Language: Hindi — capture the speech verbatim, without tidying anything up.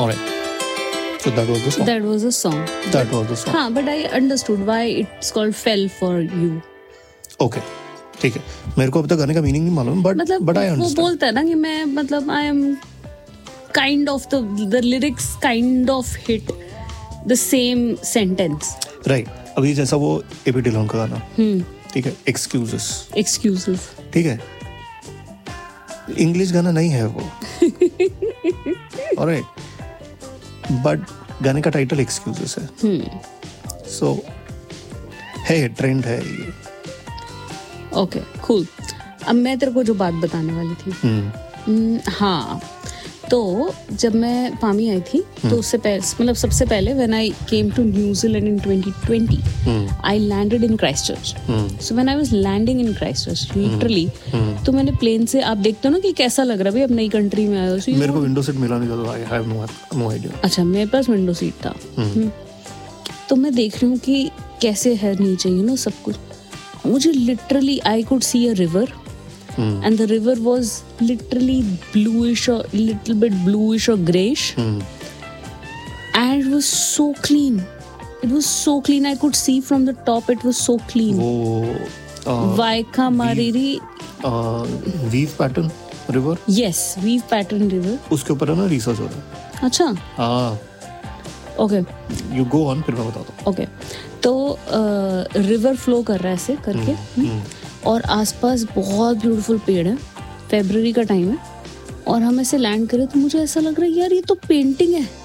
Alright. So that was the song. That was a song. That was the song. हाँ, but I understood why it's called Fell for You. Okay. ठीक है. मेरे को अब तक गाने का मीनिंग नहीं मालूम, but मतलब but I वो understand. बोलता है ना कि मैं मतलब I am kind of the the lyrics kind of hit the same sentence. Right. अभी जैसा वो एपी डिलॉन का गाना. ठीक है. Excuses. Excuses. ठीक है. इंग्लिश गाना नहीं है वो. Alright. बट गाने का टाइटल एक्सक्यूजेस है. सो है ट्रेंड है ये. Okay cool. अब मैं तेरे को जो बात बताने वाली थी. hmm. हाँ, तो जब मैं पामी आई थी तो उससे पहले मतलब सबसे पहले when I came to New Zealand in twenty twenty I landed in Christchurch. So when I was landing in Christchurch literally, तो मैंने प्लेन से, आप देखते हो ना कि कैसा लग रहा है भाई, अब नई कंट्री में आए हो. so मेरे को विंडो सीट मिला नहीं था, तो I have no no idea. अच्छा, मेरे पास विंडो सीट था. hmm. तो मैं देख रही हूँ कि कैसे है नीचे, यू नो, सब कुछ. मुझे literally I could see a river. Hmm. And the river was literally bluish or little bit bluish or grayish. Hmm. And it was so clean. It was so clean. I could see from the top. It was so clean. वो Waika Mariri. Weave pattern river. Yes, weave pattern river. उसके ऊपर है ना रिसर्च हो रहा है. अच्छा. हाँ. Okay. You go on, फिर मैं बताता हूँ. Okay. तो रिवर फ्लो कर रहा है ऐसे करके. hmm. Hmm. और आसपास बहुत ब्यूटीफुल पेड़ है. फरवरी का टाइम है और हम ऐसे लैंड करें तो मुझे ऐसा लग रहा है यार ये तो पेंटिंग है.